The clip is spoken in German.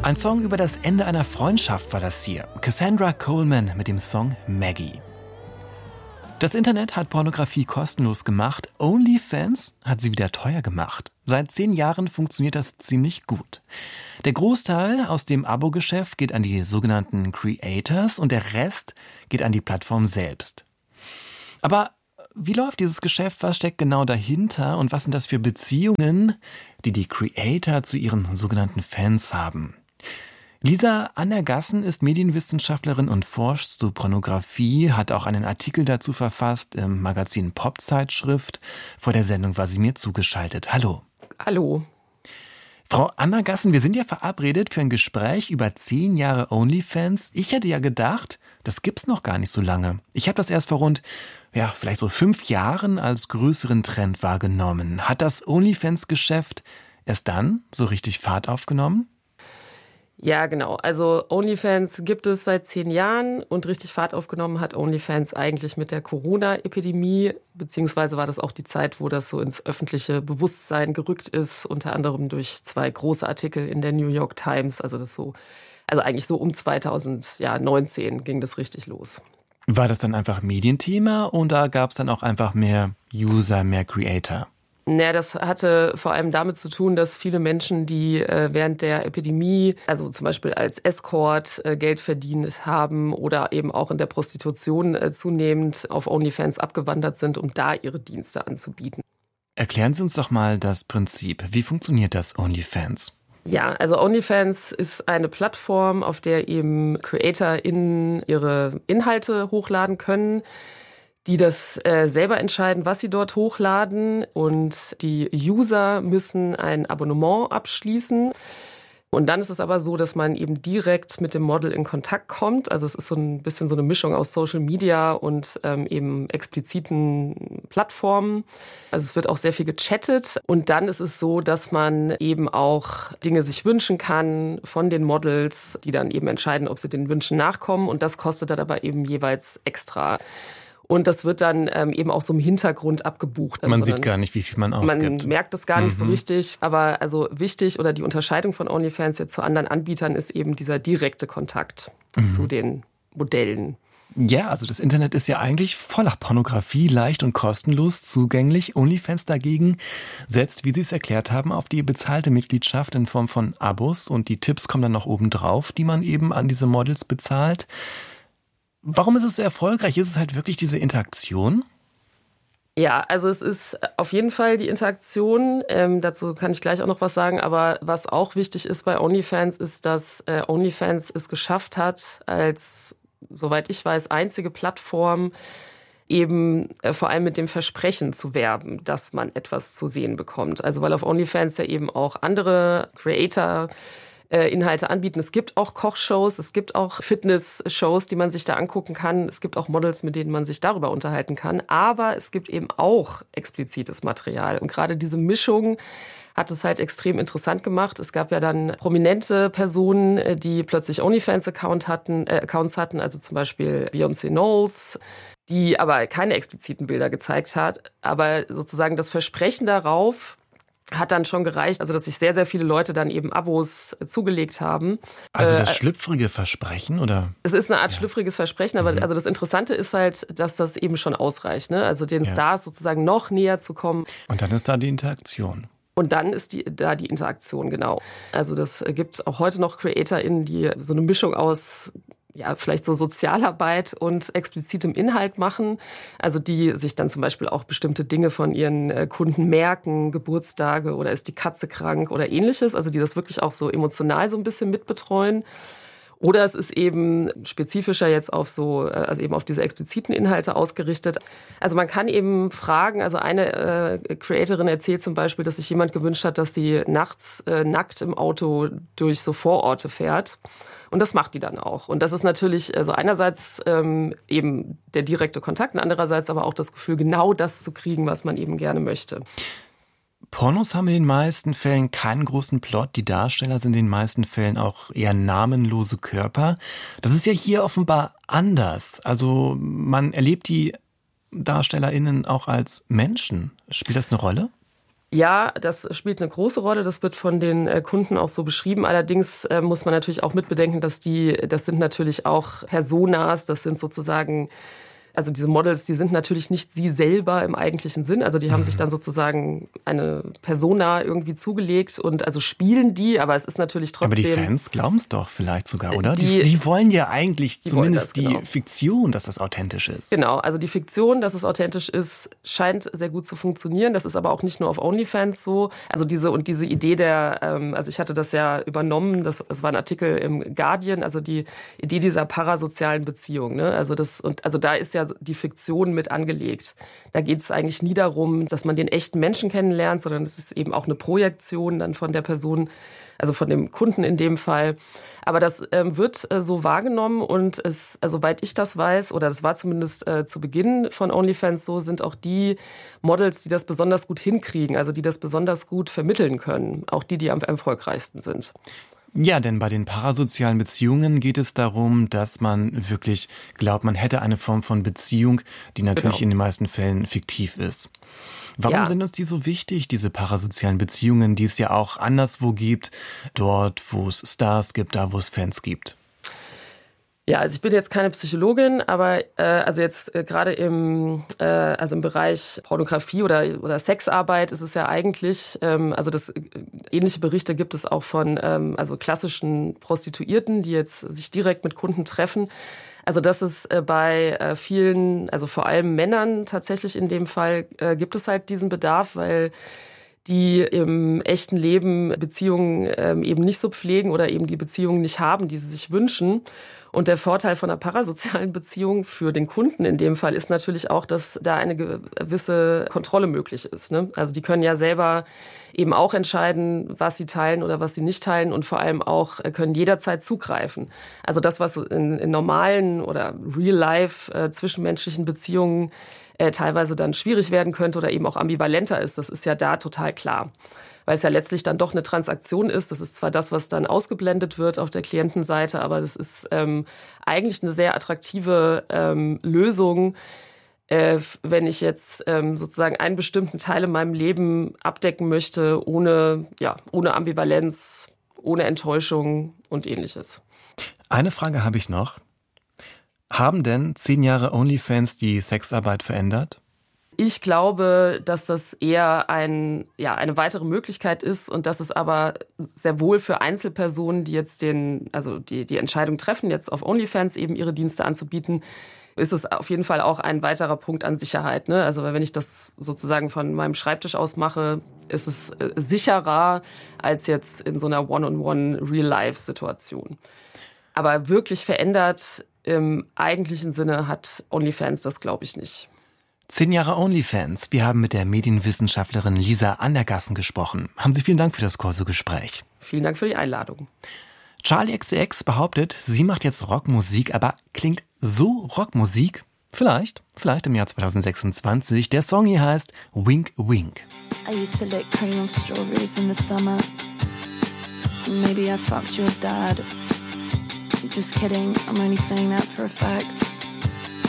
Ein Song über das Ende einer Freundschaft war das hier. Cassandra Coleman mit dem Song Maggie. Das Internet hat Pornografie kostenlos gemacht. OnlyFans hat sie wieder teuer gemacht. Seit 10 Jahren funktioniert das ziemlich gut. Der Großteil aus dem Abo-Geschäft geht an die sogenannten Creators und der Rest geht an die Plattform selbst. Aber wie läuft dieses Geschäft? Was steckt genau dahinter? Und was sind das für Beziehungen, die die Creator zu ihren sogenannten Fans haben? Lisa Anergassen ist Medienwissenschaftlerin und forscht zu Pornografie, hat auch einen Artikel dazu verfasst im Magazin Pop-Zeitschrift. Vor der Sendung war sie mir zugeschaltet. Hallo. Hallo. Frau Anergassen, wir sind ja verabredet für ein Gespräch über 10 Jahre OnlyFans. Ich hätte ja gedacht, das gibt's noch gar nicht so lange. Ich habe das erst vor rund, vielleicht so 5 Jahren als größeren Trend wahrgenommen. Hat das OnlyFans-Geschäft erst dann so richtig Fahrt aufgenommen? Ja, genau. Also OnlyFans gibt es seit 10 Jahren und richtig Fahrt aufgenommen hat OnlyFans eigentlich mit der Corona-Epidemie, beziehungsweise war das auch die Zeit, wo das so ins öffentliche Bewusstsein gerückt ist, unter anderem durch 2 große Artikel in der New York Times. Also eigentlich so um 2019 ging das richtig los. War das dann einfach Medienthema oder gab es dann auch einfach mehr User, mehr Creator? Das hatte vor allem damit zu tun, dass viele Menschen, die während der Epidemie, also zum Beispiel als Escort Geld verdient haben oder eben auch in der Prostitution zunehmend auf OnlyFans abgewandert sind, um da ihre Dienste anzubieten. Erklären Sie uns doch mal das Prinzip. Wie funktioniert das OnlyFans? Ja, also OnlyFans ist eine Plattform, auf der eben CreatorInnen ihre Inhalte hochladen können, die das selber entscheiden, was sie dort hochladen. Und die User müssen ein Abonnement abschließen. Und dann ist es aber so, dass man eben direkt mit dem Model in Kontakt kommt. Also es ist so ein bisschen so eine Mischung aus Social Media und eben expliziten Plattformen. Also es wird auch sehr viel gechattet. Und dann ist es so, dass man eben auch Dinge sich wünschen kann von den Models, die dann eben entscheiden, ob sie den Wünschen nachkommen. Und das kostet dann aber eben jeweils extra. Und das wird dann eben auch so im Hintergrund abgebucht. Man sieht gar nicht, wie viel man ausgibt. Man merkt das gar nicht so richtig. Aber also wichtig oder die Unterscheidung von OnlyFans jetzt zu anderen Anbietern ist eben dieser direkte Kontakt zu den Modellen. Ja, also das Internet ist ja eigentlich voller Pornografie, leicht und kostenlos zugänglich. OnlyFans dagegen setzt, wie Sie es erklärt haben, auf die bezahlte Mitgliedschaft in Form von Abos. Und die Tipps kommen dann noch oben drauf, die man eben an diese Models bezahlt. Warum ist es so erfolgreich? Ist es halt wirklich diese Interaktion? Ja, also es ist auf jeden Fall die Interaktion. Dazu kann ich gleich auch noch was sagen. Aber was auch wichtig ist bei OnlyFans, ist, dass OnlyFans es geschafft hat, als, soweit ich weiß, einzige Plattform eben vor allem mit dem Versprechen zu werben, dass man etwas zu sehen bekommt. Also weil auf OnlyFans ja eben auch andere Creator Inhalte anbieten. Es gibt auch Kochshows, es gibt auch Fitnessshows, die man sich da angucken kann. Es gibt auch Models, mit denen man sich darüber unterhalten kann. Aber es gibt eben auch explizites Material. Und gerade diese Mischung hat es halt extrem interessant gemacht. Es gab ja dann prominente Personen, die plötzlich OnlyFans-Accounts hatten, also zum Beispiel Beyoncé Knowles, die aber keine expliziten Bilder gezeigt hat. Aber sozusagen das Versprechen darauf hat dann schon gereicht, also dass sich sehr, sehr viele Leute dann eben Abos zugelegt haben. Also das schlüpfrige Versprechen, oder? Es ist eine Art schlüpfriges Versprechen, aber also das Interessante ist halt, dass das eben schon ausreicht, ne? Also den Stars sozusagen noch näher zu kommen. Und dann ist da die Interaktion. Und dann ist da die Interaktion, genau. Also das gibt auch heute noch CreatorInnen, die so eine Mischung aus vielleicht so Sozialarbeit und explizitem Inhalt machen. Also die sich dann zum Beispiel auch bestimmte Dinge von ihren Kunden merken, Geburtstage oder ist die Katze krank oder ähnliches. Also die das wirklich auch so emotional so ein bisschen mitbetreuen. Oder es ist eben spezifischer jetzt auf also eben auf diese expliziten Inhalte ausgerichtet. Also man kann eben fragen, also eine Creatorin erzählt zum Beispiel, dass sich jemand gewünscht hat, dass sie nachts nackt im Auto durch so Vororte fährt. Und das macht die dann auch. Und das ist natürlich also einerseits eben der direkte Kontakt und andererseits aber auch das Gefühl, genau das zu kriegen, was man eben gerne möchte. Pornos haben in den meisten Fällen keinen großen Plot. Die Darsteller sind in den meisten Fällen auch eher namenlose Körper. Das ist ja hier offenbar anders. Also man erlebt die DarstellerInnen auch als Menschen. Spielt das eine Rolle? Ja, das spielt eine große Rolle. Das wird von den Kunden auch so beschrieben. Allerdings muss man natürlich auch mitbedenken, das sind natürlich auch Personas, das sind sozusagen, also diese Models, die sind natürlich nicht sie selber im eigentlichen Sinn. Also die haben sich dann sozusagen eine Persona irgendwie zugelegt und also spielen die, aber es ist natürlich trotzdem... Aber die Fans glauben es doch vielleicht sogar, oder? Die wollen ja eigentlich zumindest genau. Die Fiktion, dass das authentisch ist. Genau, also die Fiktion, dass es authentisch ist, scheint sehr gut zu funktionieren. Das ist aber auch nicht nur auf OnlyFans so. Also diese Idee also ich hatte das ja übernommen, das war ein Artikel im Guardian, also die Idee dieser parasozialen Beziehung. Ne? Also da ist ja die Fiktion mit angelegt. Da geht es eigentlich nie darum, dass man den echten Menschen kennenlernt, sondern es ist eben auch eine Projektion dann von der Person, also von dem Kunden in dem Fall. Aber das wird so wahrgenommen und soweit ich das weiß, oder das war zumindest zu Beginn von OnlyFans so, sind auch die Models, die das besonders gut hinkriegen, also die das besonders gut vermitteln können, auch die am erfolgreichsten sind. Ja, denn bei den parasozialen Beziehungen geht es darum, dass man wirklich glaubt, man hätte eine Form von Beziehung, die natürlich in den meisten Fällen fiktiv ist. Warum sind uns die so wichtig, diese parasozialen Beziehungen, die es ja auch anderswo gibt, dort, wo es Stars gibt, da, wo es Fans gibt? Ja, also ich bin jetzt keine Psychologin, aber also jetzt gerade im Bereich Pornografie oder Sexarbeit ist es ja eigentlich, ähnliche Berichte gibt es auch von also klassischen Prostituierten, die jetzt sich direkt mit Kunden treffen. Also das ist bei vielen, also vor allem Männern tatsächlich in dem Fall, gibt es halt diesen Bedarf, weil die im echten Leben Beziehungen eben nicht so pflegen oder eben die Beziehungen nicht haben, die sie sich wünschen. Und der Vorteil von einer parasozialen Beziehung für den Kunden in dem Fall ist natürlich auch, dass da eine gewisse Kontrolle möglich ist. Ne? Also die können ja selber eben auch entscheiden, was sie teilen oder was sie nicht teilen und vor allem auch können jederzeit zugreifen. Also das, was in normalen oder real-life zwischenmenschlichen Beziehungen teilweise dann schwierig werden könnte oder eben auch ambivalenter ist, das ist ja da total klar. Weil es ja letztlich dann doch eine Transaktion ist. Das ist zwar das, was dann ausgeblendet wird auf der Klientenseite, aber das ist eigentlich eine sehr attraktive Lösung, wenn ich jetzt sozusagen einen bestimmten Teil in meinem Leben abdecken möchte, ohne Ambivalenz, ohne Enttäuschung und Ähnliches. Eine Frage habe ich noch. Haben denn 10 Jahre OnlyFans die Sexarbeit verändert? Ich glaube, dass das eher eine weitere Möglichkeit ist und dass es aber sehr wohl für Einzelpersonen, die jetzt die Entscheidung treffen, jetzt auf OnlyFans eben ihre Dienste anzubieten, ist es auf jeden Fall auch ein weiterer Punkt an Sicherheit. Ne? Also wenn ich das sozusagen von meinem Schreibtisch aus mache, ist es sicherer als jetzt in so einer One-on-One-Real-Life-Situation. Aber wirklich verändert im eigentlichen Sinne hat OnlyFans das, glaube ich, nicht. 10 Jahre OnlyFans. Wir haben mit der Medienwissenschaftlerin Lisa Andergassen gesprochen. Haben Sie vielen Dank für das kurze Gespräch. Vielen Dank für die Einladung. Charli XCX behauptet, sie macht jetzt Rockmusik, aber klingt so Rockmusik? Vielleicht im Jahr 2026. Der Song hier heißt Wink Wink. I used to lick cream on strawberries in the summer. Maybe I fucked your dad. Just kidding, I'm only saying that for a fact.